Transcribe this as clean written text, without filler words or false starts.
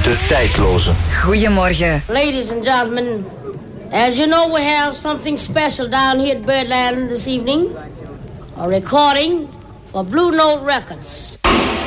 De tijdloze. Goedemorgen. Ladies and gentlemen, as you know, we have something special down here at Birdland this evening. A recording for Blue Note Records.